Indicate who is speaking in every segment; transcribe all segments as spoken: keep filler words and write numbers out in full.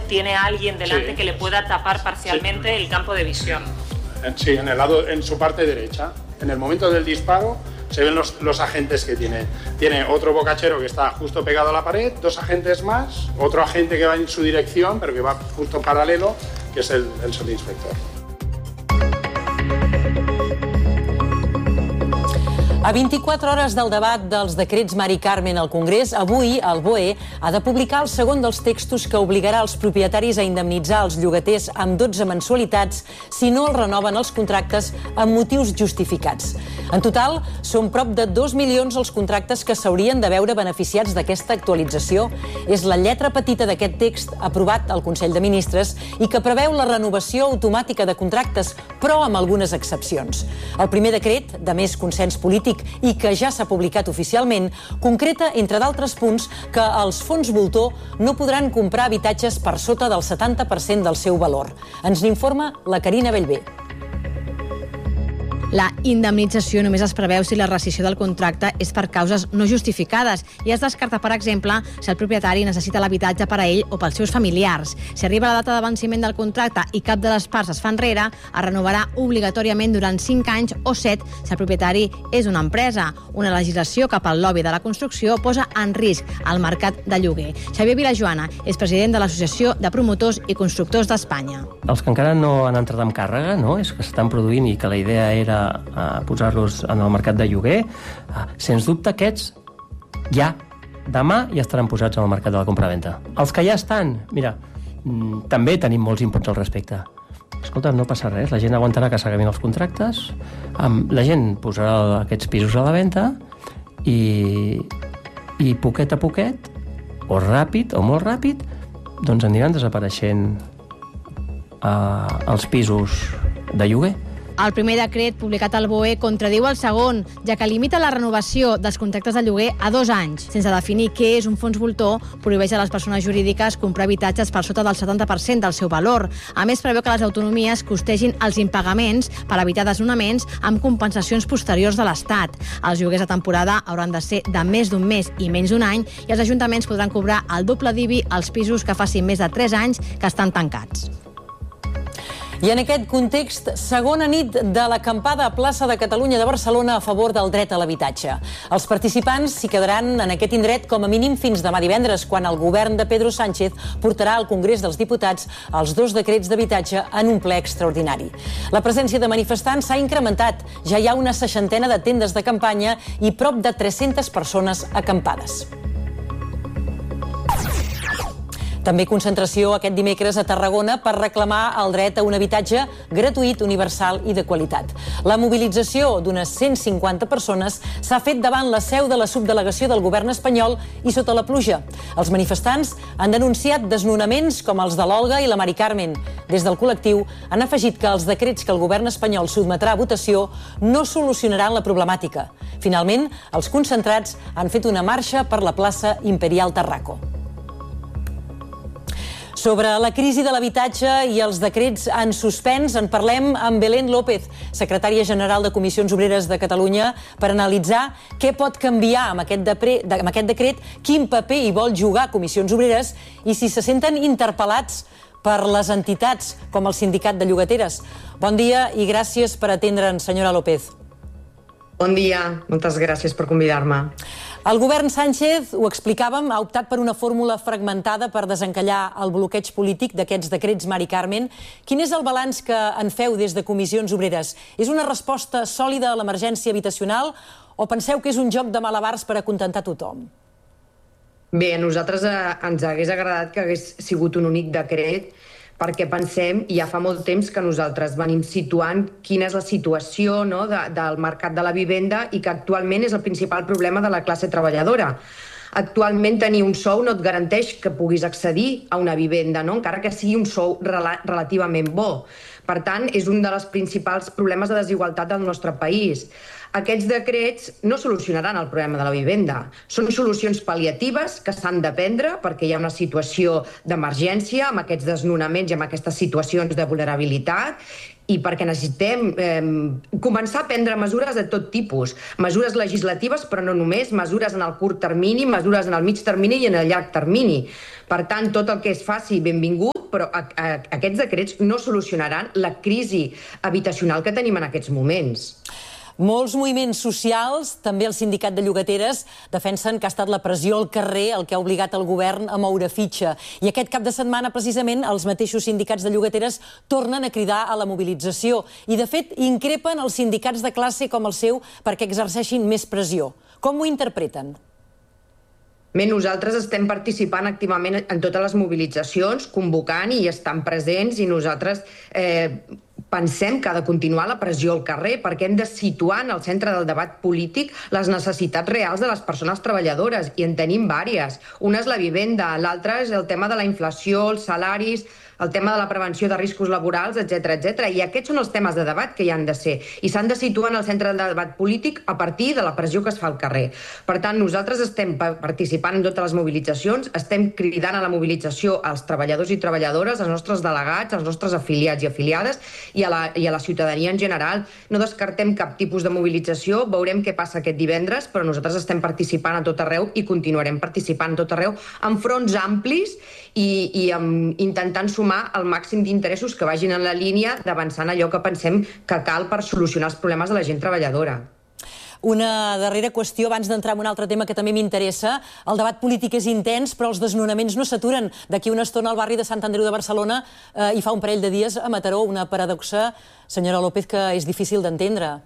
Speaker 1: tiene a alguien delante sí. que le pueda tapar parcialmente sí. el campo de visión.
Speaker 2: Sí, en, el lado, en su parte derecha. En el momento del disparo se ven los, los agentes que tiene. Tiene otro bocachero que está justo pegado a la pared, dos agentes más, otro agente que va en su dirección, pero que va justo paralelo, que es el, el subinspector.
Speaker 3: A vint-i-quatre hores del debat dels decrets Mari Carmen al Congrés, avui el B O E ha de publicar el segon dels textos que obligarà els propietaris a indemnitzar els llogaters amb dotze mensualitats si no els renoven els contractes amb motius justificats. En total, són prop de dos milions els contractes que s'haurien de veure beneficiats d'aquesta actualització. És la lletra petita d'aquest text aprovat al Consell de Ministres i que preveu la renovació automàtica de contractes, però amb algunes excepcions. El primer decret, de més consens polític i que ja s'ha publicat oficialment, concreta, entre d'altres punts, que els fons voltor no podran comprar habitatges per sota del setanta per cent del seu valor. Ens n'informa la Carina Bellver.
Speaker 4: La indemnització només es preveu si la rescissió del contracte és per causes no justificades i es descarta, per exemple, si el propietari necessita l'habitatge per a ell o pels seus familiars. Si arriba la data de venciment del contracte i cap de les parts es fa enrere, es renovarà obligatòriament durant cinc anys o set si el propietari és una empresa. Una legislació que pel lobby de la construcció posa en risc el mercat de lloguer. Xavier Vilajoana és president de l'Associació de Promotors i Constructors d'Espanya.
Speaker 5: Els que encara no han entrat en càrrega, no? És que s'estan produint i que la idea era a posar-los en el mercat de lloguer, sens dubte aquests ja, demà ja estaran posats en el mercat de la compravenda. Els que ja estan, mira, també tenim molts inputs al respecte. Escolta, no passa res, la gent aguantarà que s'acabin els contractes, la gent posarà aquests pisos a la venda i, i poquet a poquet, o ràpid o molt ràpid, doncs aniran desapareixent eh, els pisos de lloguer.
Speaker 4: El primer decret publicat al B O E contradiu el segon, ja que limita la renovació dels contractes de lloguer a dos anys. Sense definir què és un fons voltor, prohibeix a les persones jurídiques comprar habitatges per sota del setanta per cent del seu valor. A més, preveu que les autonomies costegin els impagaments per evitar desnonaments amb compensacions posteriors de l'Estat. Els lloguers a temporada hauran de ser de més d'un mes i menys d'un any i els ajuntaments podran cobrar el doble d'I B I als pisos que facin més de tres anys que estan tancats.
Speaker 3: I en aquest context, segona nit de l'acampada a Plaça de Catalunya de Barcelona a favor del dret a l'habitatge. Els participants s'hi quedaran en aquest indret com a mínim fins demà divendres, quan el govern de Pedro Sánchez portarà al Congrés dels Diputats els dos decrets d'habitatge en un ple extraordinari. La presència de manifestants s'ha incrementat. Ja hi ha una seixantena de tendes de campanya i prop de tres-centes persones acampades. També concentració aquest dimecres a Tarragona per reclamar el dret a un habitatge gratuït, universal i de qualitat. La mobilització d'unes cent cinquanta persones s'ha fet davant la seu de la subdelegació del govern espanyol i sota la pluja. Els manifestants han denunciat desnonaments com els de l'Olga i la Mari Carmen. Des del col·lectiu han afegit que els decrets que el govern espanyol sotmetrà a votació no solucionaran la problemàtica. Finalment, els concentrats han fet una marxa per la plaça Imperial Tarraco. Sobre la crisi de l'habitatge i els decrets en suspens en parlem amb Belén López, secretària general de Comissions Obreres de Catalunya, per analitzar què pot canviar amb aquest, depre, amb aquest decret, quin paper hi vol jugar Comissions Obreres i si se senten interpel·lats per les entitats com el Sindicat de Llogateres. Bon dia i gràcies per atendre'ns, senyora López.
Speaker 6: Bon dia, moltes gràcies per convidar-me.
Speaker 3: El govern Sánchez, ho explicàvem, ha optat per una fórmula fragmentada per desencallar el bloqueig polític d'aquests decrets Mari Carmen. Quin és el balanç que en feu des de Comissions Obreres? És una resposta sòlida a l'emergència habitacional o penseu que és un joc de malabars per acontentar tothom?
Speaker 6: Bé, a nosaltres ens hagués agradat que hagués sigut un únic decret, perquè pensem, i ja fa molt temps que nosaltres venim situant quina és la situació no, de, del mercat de la vivenda i que actualment és el principal problema de la classe treballadora. Actualment tenir un sou no et garanteix que puguis accedir a una vivenda, no? Encara que sigui un sou rel relativament bo. Per tant, és un dels principals problemes de desigualtat del nostre país. Aquests decrets no solucionaran el problema de la vivenda. Són solucions pal·liatives que s'han de prendre perquè hi ha una situació d'emergència amb aquests desnonaments i amb aquestes situacions de vulnerabilitat i perquè necessitem eh, començar a prendre mesures de tot tipus. Mesures legislatives, però no només, mesures en el curt termini, mesures en el mig termini i en el llarg termini. Per tant, tot el que es faci, benvingut, però a, a, aquests decrets no solucionaran la crisi habitacional que tenim en aquests moments.
Speaker 3: Molts moviments socials, també el sindicat de llogateres, defensen que ha estat la pressió al carrer el que ha obligat el govern a moure fitxa. I aquest cap de setmana, precisament, els mateixos sindicats de llogateres tornen a cridar a la mobilització. I, de fet, increpen els sindicats de classe com el seu perquè exerceixin més pressió. Com ho interpreten?
Speaker 6: Bé, nosaltres estem participant activament en totes les mobilitzacions, convocant i estan presents, i nosaltres eh, pensem que ha de continuar la pressió al carrer perquè hem de situar en el centre del debat polític les necessitats reals de les persones treballadores, i en tenim vàries. Una és la vivenda, l'altra és el tema de la inflació, els salaris, el tema de la prevenció de riscos laborals, etcètera, etcètera. I aquests són els temes de debat que hi han de ser. I s'han de situar en el centre del debat polític a partir de la pressió que es fa al carrer. Per tant, nosaltres estem participant en totes les mobilitzacions, estem cridant a la mobilització als treballadors i treballadores, als nostres delegats, als nostres afiliats i afiliades i a la, i a la ciutadania en general. No descartem cap tipus de mobilització, veurem què passa aquest divendres, però nosaltres estem participant a tot arreu i continuarem participant a tot arreu en fronts amplis i, i amb, intentant sumar el màxim d'interessos que vagin en la línia d'avançar en allò que pensem que cal per solucionar els problemes de la gent treballadora.
Speaker 3: Una darrera qüestió abans d'entrar en un altre tema que també m'interessa. El debat polític és intens, però els desnonaments no s'aturen. D'aquí una estona al barri de Sant Andreu de Barcelona eh, i fa un parell de dies a Mataró, una paradoxa, senyora López, que és difícil d'entendre.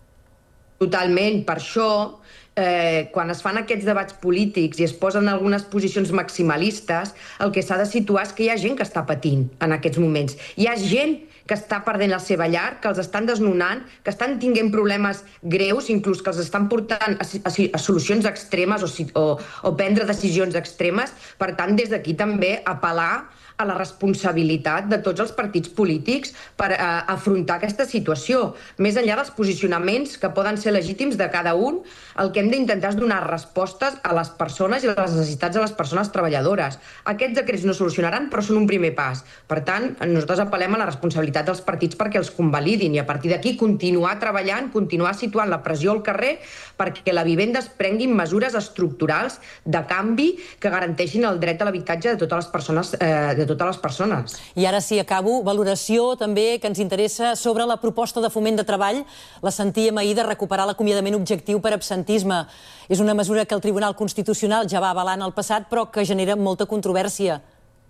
Speaker 6: Totalment. Per això, eh, quan es fan aquests debats polítics i es posen algunes posicions maximalistes, el que s'ha de situar és que hi ha gent que està patint en aquests moments. Hi ha gent que està perdent la seva llar, que els estan desnonant, que estan tinguent problemes greus, inclús que els estan portant a, a, a solucions extremes o, o, o prendre decisions extremes. Per tant, des d'aquí també apel·lar a la responsabilitat de tots els partits polítics per eh, afrontar aquesta situació. Més enllà dels posicionaments que poden ser legítims de cada un, el que hem d'intentar és donar respostes a les persones i a les necessitats de les persones treballadores. Aquests decrets no solucionaran, però són un primer pas. Per tant, nosaltres apel·lem a la responsabilitat dels partits perquè els convalidin i a partir d'aquí continuar treballant, continuar situant la pressió al carrer perquè la vivenda es prenguin mesures estructurals de canvi que garanteixin el dret a l'habitatge de totes les persones eh, de totes les persones.
Speaker 3: I ara sí, acabo. Valoració també que ens interessa sobre la proposta de foment de treball. La sentíem ahir de recuperar l'acomiadament objectiu per absentisme. És una mesura que el Tribunal Constitucional ja va avalar en el passat, però que genera molta controvèrsia.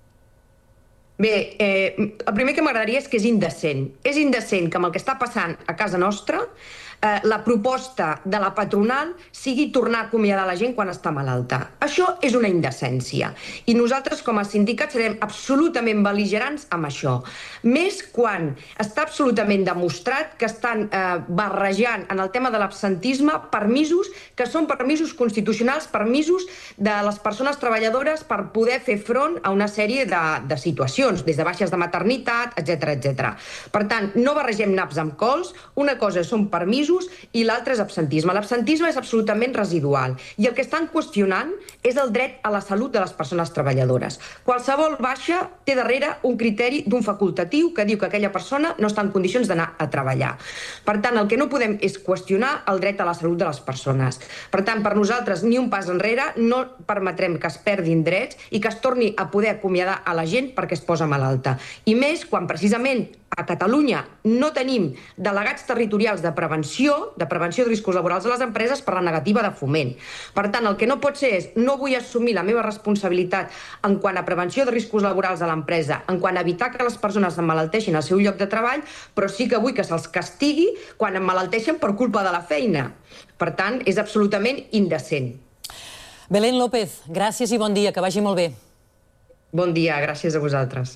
Speaker 6: Bé, eh, el primer que m'agradaria és que és indecent. És indecent que amb el que està passant a casa nostra eh, la proposta de la patronal sigui tornar a acomiadar la gent quan està malalta. Això és una indecència. I nosaltres, com a sindicats, serem absolutament bel·ligerants amb això. Més quan està absolutament demostrat que estan eh, barrejant en el tema de l'absentisme permisos que són permisos constitucionals, permisos de les persones treballadores per poder fer front a una sèrie de, de situacions, des de baixes de maternitat, etcètera, etcètera. Per tant, no barregem naps amb cols, una cosa són permisos i l'altra és absentisme. L'absentisme és absolutament residual i el que estan qüestionant és el dret a la salut de les persones treballadores. Qualsevol baixa té darrere un criteri d'un facultatiu que diu que aquella persona no està en condicions d'anar a treballar. Per tant, el que no podem és qüestionar el dret a la salut de les persones. Per tant, per nosaltres, ni un pas enrere, no permetrem que es perdin drets i que es torni a poder acomiadar a la gent perquè es posa malalta. I més quan precisament a Catalunya no tenim delegats territorials de prevenció, de prevenció de riscos laborals a les empreses per la negativa de foment. Per tant, el que no pot ser és no vull assumir la meva responsabilitat en quant a prevenció de riscos laborals a l'empresa, en quant a evitar que les persones emmalalteixin al seu lloc de treball, però sí que vull que se'ls castigui quan emmalalteixen per culpa de la feina. Per tant, és absolutament indecent.
Speaker 3: Belén López, gràcies i bon dia, que vagi molt bé.
Speaker 6: Bon dia, gràcies a vosaltres.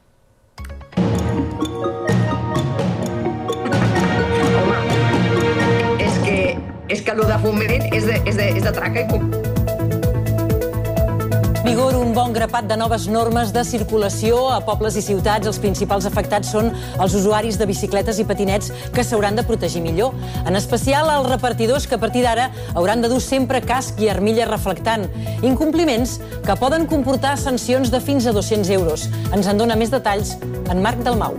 Speaker 6: Home, és que, és que el de foment és de, és de, és de traca i punt.
Speaker 3: Vigor un bon grapat de noves normes de circulació a pobles i ciutats. Els principals afectats són els usuaris de bicicletes i patinets, que s'hauran de protegir millor. En especial els repartidors, que a partir d'ara hauran de dur sempre casc i armilla reflectant. Incompliments que poden comportar sancions de fins a dos-cents euros. Ens en dona més detalls en Marc Dalmau.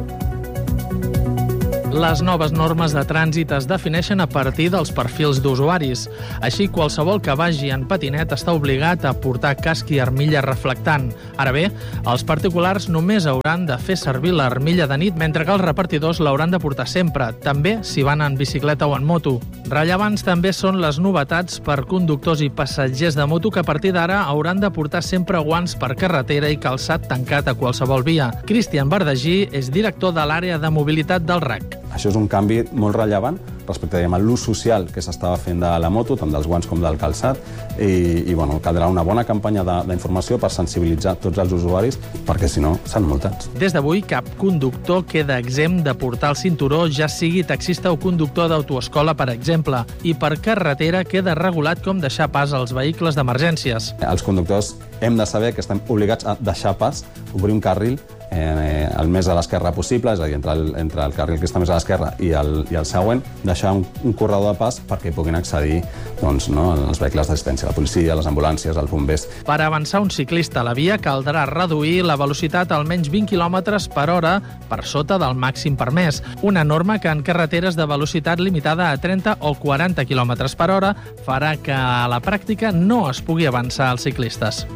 Speaker 7: Les noves normes de trànsit es defineixen a partir dels perfils d'usuaris. Així, qualsevol que vagi en patinet està obligat a portar casc i armilla reflectant. Ara bé, els particulars només hauran de fer servir l'armilla de nit, mentre que els repartidors l'hauran de portar sempre, també si van en bicicleta o en moto. Rellevants també són les novetats per conductors i passatgers de moto, que a partir d'ara hauran de portar sempre guants per carretera i calçat tancat a qualsevol via. Cristian Bardagí és director de l'àrea de mobilitat del R A C.
Speaker 8: Això és un canvi molt rellevant respecte a l'ús social que s'estava fent de la moto, tant dels guants com del calçat, i, i bueno, caldrà una bona campanya d'informació per sensibilitzar tots els usuaris, perquè si no, s'han multats.
Speaker 7: Des d'avui, cap conductor queda exempt de portar el cinturó, ja sigui taxista o conductor d'autoescola, per exemple, i per carretera queda regulat com deixar pas als vehicles d'emergències.
Speaker 8: Els conductors hem de saber que estem obligats a deixar pas, obrir un carril eh, el més a l'esquerra possible, és a dir, entre el, entre el carril que està més a l'esquerra i, el, i el següent, deixar un, un corredor de pas perquè hi puguin accedir doncs, no, els vehicles d'assistència, la policia, les ambulàncies, els bombers.
Speaker 7: Per avançar un ciclista a la via caldrà reduir la velocitat a almenys vint quilòmetres per hora per sota del màxim permès, una norma que en carreteres de velocitat limitada a trenta o quaranta quilòmetres per hora farà que a la pràctica no es pugui avançar als ciclistes.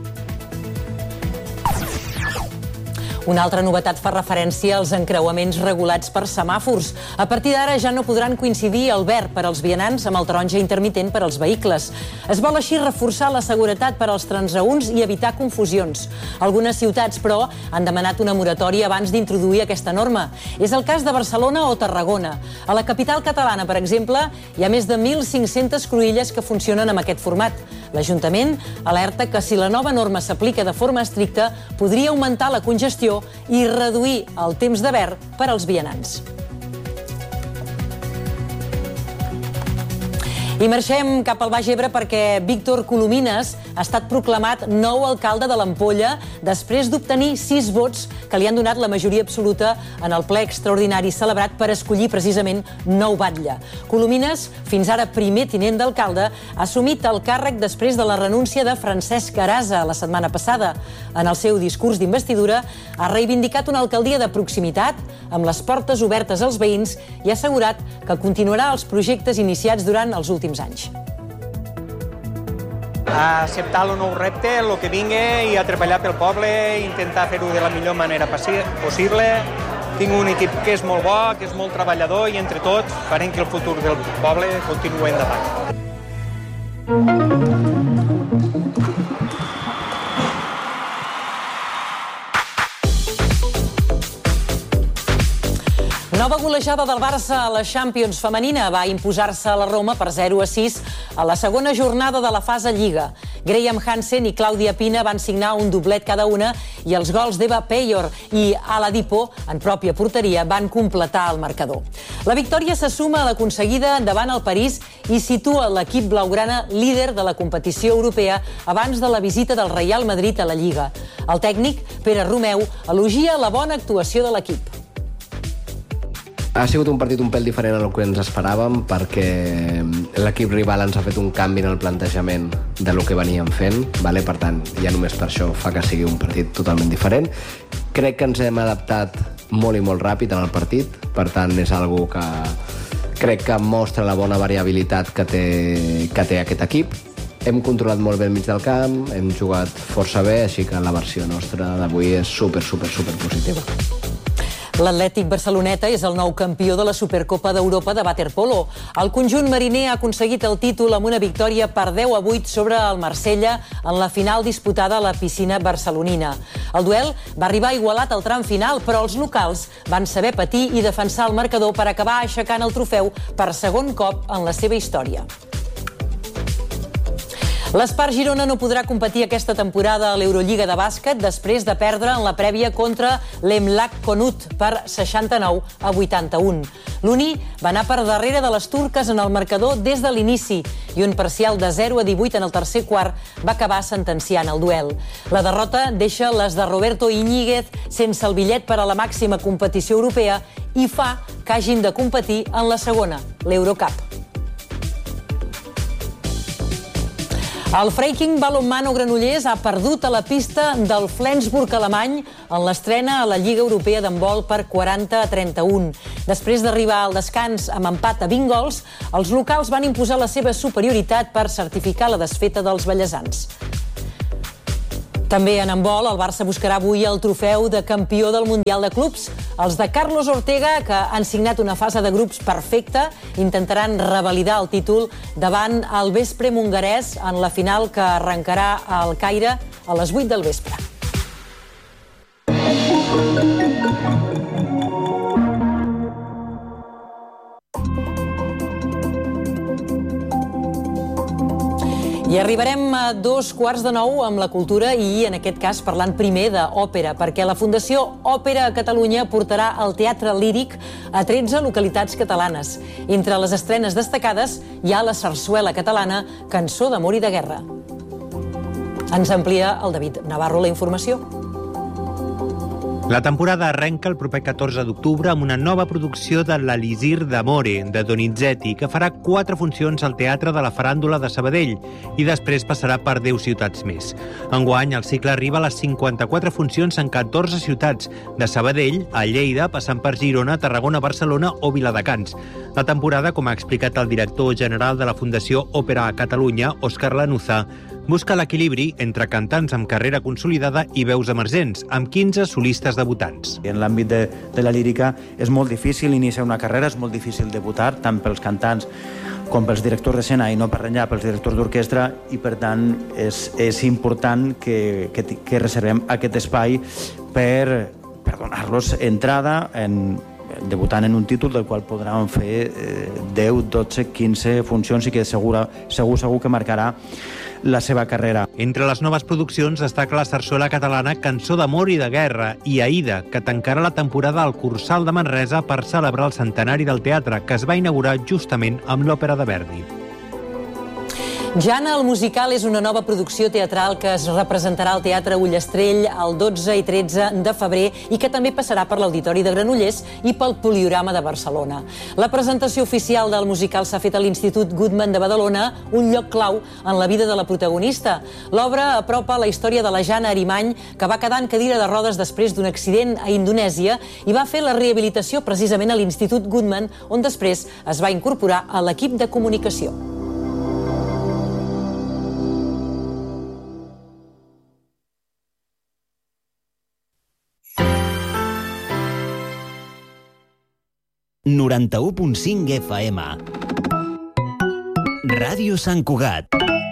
Speaker 3: Una altra novetat fa referència als encreuaments regulats per semàfors. A partir d'ara ja no podran coincidir el verd per als vianants amb el taronja intermitent per als vehicles. Es vol així reforçar la seguretat per als transeünts i evitar confusions. Algunes ciutats, però, han demanat una moratòria abans d'introduir aquesta norma. És el cas de Barcelona o Tarragona. A la capital catalana, per exemple, hi ha més de mil cinc-centes cruïlles que funcionen amb aquest format. L'Ajuntament alerta que si la nova norma s'aplica de forma estricta, podria augmentar la congestió i reduir el temps de verd per als vianants. I marxem cap al Baix Ebre perquè Víctor Colomines ha estat proclamat nou alcalde de l'Ampolla després d'obtenir sis vots que li han donat la majoria absoluta en el ple extraordinari celebrat per escollir precisament nou batlle. Colomines, fins ara primer tinent d'alcalde, ha assumit el càrrec després de la renúncia de Francesc Arasa la setmana passada. En el seu discurs d'investidura ha reivindicat una alcaldia de proximitat, amb les portes obertes als veïns, i ha assegurat que continuarà els projectes iniciats durant els últims anys.
Speaker 9: A acceptar el nou repte, el que vingui, i a treballar pel poble, intentar fer-ho de la millor manera possible. Tinc un equip que és molt bo, que és molt treballador, i entre tots farem que el futur del poble continuï endavant.
Speaker 3: Nova golejada del Barça a la Champions femenina. Va imposar-se a la Roma per zero a sis a la segona jornada de la fase Lliga. Graham Hansen i Clàudia Pina van signar un doblet cada una i els gols d'Eva Peyor i Aladipo, en pròpia porteria, van completar el marcador. La victòria se suma a l'aconseguida davant el París i situa l'equip blaugrana líder de la competició europea abans de la visita del Real Madrid a la Lliga. El tècnic, Pere Romeu, elogia la bona actuació de l'equip.
Speaker 10: Ha sigut un partit un pèl diferent al que ens esperàvem, perquè l'equip rival ens ha fet un canvi en el plantejament de lo que veníem fent, vale? Per tant, ja només per això fa que sigui un partit totalment diferent. Crec que ens hem adaptat molt i molt ràpid en el partit, per tant és algo que crec que mostra la bona variabilitat que té, que té aquest equip. Hem controlat molt bé el mig del camp, hem jugat força bé, així que la versió nostra d'avui és super, super, super positiva.
Speaker 3: L'Atlètic Barceloneta és el nou campió de la Supercopa d'Europa de waterpolo. El conjunt mariner ha aconseguit el títol amb una victòria per deu a vuit sobre el Marsella en la final disputada a la piscina barcelonina. El duel va arribar igualat al tram final, però els locals van saber patir i defensar el marcador per acabar aixecant el trofeu per segon cop en la seva història. L'Espart Girona no podrà competir aquesta temporada a l'Eurolliga de bàsquet després de perdre en la prèvia contra l'Emlak Konut per seixanta-nou a vuitanta-un. L'Uni va anar per darrere de les turques en el marcador des de l'inici i un parcial de zero a divuit en el tercer quart va acabar sentenciant el duel. La derrota deixa les de Roberto Iñiguez sense el bitllet per a la màxima competició europea i fa que hagin de competir en la segona, l'Eurocup. El Freiking Balonmano Granollers ha perdut a la pista del Flensburg alemany en l'estrena a la Lliga Europea d'handbol per quaranta a trenta-un. Després d'arribar al descans amb empat a vint gols, els locals van imposar la seva superioritat per certificar la desfeta dels ballesans. També en handbol, el Barça buscarà avui el trofeu de campió del Mundial de Clubs. Els de Carlos Ortega, que han signat una fase de grups perfecta, intentaran revalidar el títol davant el Vespre hongarès en la final que arrencarà al Caire a les vuit del vespre. I arribarem a dos quarts de nou amb la cultura i, en aquest cas, parlant primer d'òpera, perquè la Fundació Òpera a Catalunya portarà el teatre líric a tretze localitats catalanes. Entre les estrenes destacades hi ha la sarsuela catalana Cançó d'amor i de guerra. Ens amplia el David Navarro la informació.
Speaker 11: La temporada arrenca el proper catorze d'octubre amb una nova producció de l'Elisir d'Amore, de Donizetti, que farà quatre funcions al Teatre de la Faràndula de Sabadell i després passarà per deu ciutats més. Enguany, el cicle arriba a les cinquanta-quatre funcions en catorze ciutats, de Sabadell a Lleida, passant per Girona, Tarragona, Barcelona o Viladecans. La temporada, com ha explicat el director general de la Fundació Òpera a Catalunya, Òscar Lanuza, busca l'equilibri entre cantants amb carrera consolidada i veus emergents, amb quinze solistes debutants.
Speaker 12: En l'àmbit de, de la lírica és molt difícil iniciar una carrera, és molt difícil debutar, tant pels cantants com pels directors d'escena i no per enllà pels directors d'orquestra, i per tant és, és important que, que, que reservem aquest espai per, per donar-los entrada en debutant en un títol del qual podran fer eh, deu, dotze, quinze funcions i que segur, segur, segur que marcarà la seva carrera.
Speaker 11: Entre les noves produccions destaca la sarsuela catalana Cançó d'amor i de guerra i Aida, que tancarà la temporada al Cursal de Manresa per celebrar el centenari del teatre, que es va inaugurar justament amb l'òpera de Verdi.
Speaker 3: Jana, el musical, és una nova producció teatral que es representarà al Teatre Ullastrell el dotze i tretze de febrer i que també passarà per l'Auditori de Granollers i pel Poliorama de Barcelona. La presentació oficial del musical s'ha fet a l'Institut Goodman de Badalona, un lloc clau en la vida de la protagonista. L'obra apropa la història de la Jana Arimany, que va quedar en cadira de rodes després d'un accident a Indonèsia i va fer la rehabilitació precisament a l'Institut Goodman, on després es va incorporar a l'equip de comunicació.
Speaker 13: noranta-u punt cinc F M. Ràdio Sant Cugat.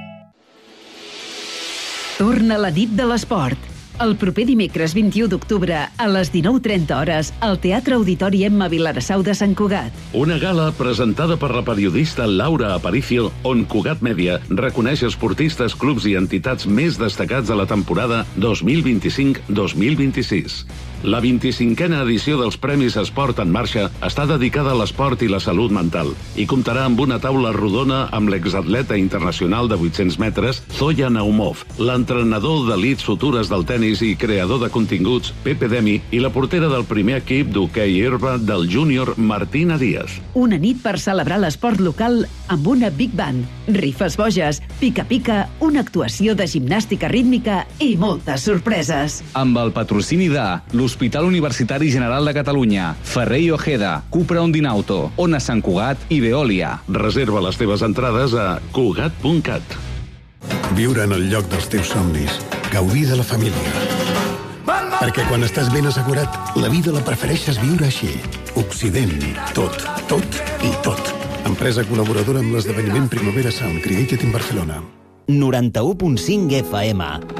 Speaker 14: Torna la nit de l'esport. El proper dimecres vint-i-u d'octubre a les dinou trenta hores al Teatre Auditori Emma Vilarassau de Sant Cugat.
Speaker 15: Una gala presentada per la periodista Laura Aparicio, on Cugat Mèdia reconeix esportistes, clubs i entitats més destacats de la temporada dos mil vint-i-cinc dos mil vint-i-sis. La vint-i-cinquena edició dels Premis Esport en Marxa està dedicada a l'esport i la salut mental i comptarà amb una taula rodona amb l'exatleta internacional de vuit-cents metres Zoya Naumov, l'entrenador d'elits futures del tenis i creador de continguts Pepe Demi i la portera del primer equip d'hoquei herba del júnior Martina Díaz.
Speaker 14: Una nit per celebrar l'esport local amb una big band, rifes boges, pica-pica, una actuació de gimnàstica rítmica i moltes sorpreses.
Speaker 16: Amb el patrocini de l'Hospital Universitari General de Catalunya, Ferrer i Ojeda, Cupra Ondinauto, Ona Sant Cugat i Veolia.
Speaker 15: Reserva les teves entrades a cugat punt cat.
Speaker 17: Viure en el lloc dels teus somnis. Gaudir de la família. Perquè quan estàs ben assegurat, la vida la prefereixes viure així. Occident. Tot, tot i tot. Empresa col·laboradora amb l'esdeveniment Primavera Sound Created in Barcelona.
Speaker 13: noranta-u punt cinc F M.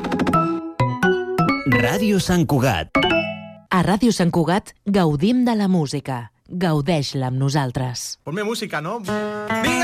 Speaker 13: Ràdio Sant Cugat.
Speaker 18: A Ràdio Sant Cugat gaudim de la música. Gaudeix-la amb nosaltres.
Speaker 19: Ponme música, ¿no?